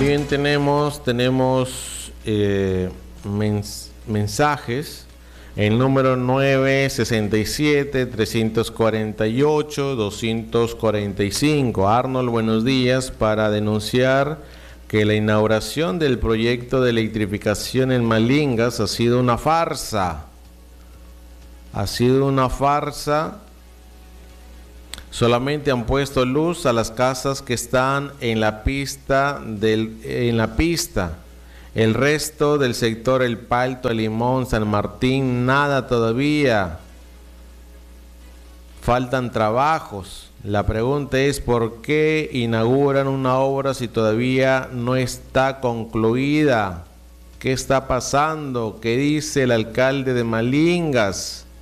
Bien, tenemos mensajes. El número 967-348-245. Arnold, buenos días. Para denunciar que la inauguración del proyecto de electrificación en Malingas ha sido una farsa. Ha sido una farsa. Solamente han puesto luz a las casas que están en la pista. El resto del sector, El Palto, El Limón, San Martín, nada todavía. Faltan trabajos. La pregunta es ¿por qué inauguran una obra si todavía no está concluida? ¿Qué está pasando? ¿Qué dice el alcalde de Malingas?